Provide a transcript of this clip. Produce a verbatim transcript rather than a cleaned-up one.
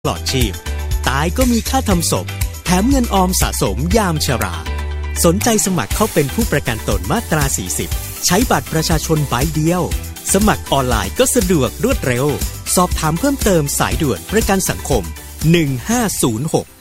ปลอดชีพตายก็มีค่าทำศพแถมเงินออมสะสมยามชราสนใจสมัครเข้าเป็นผู้ประกันตนมาตราสี่สิบใช้บัตรประชาชนใบเดียวสมัครออนไลน์ก็สะดวกรวดเร็วสอบถามเพิ่มเติมสายด่วนประกันสังคมหนึ่งห้าศูนย์หก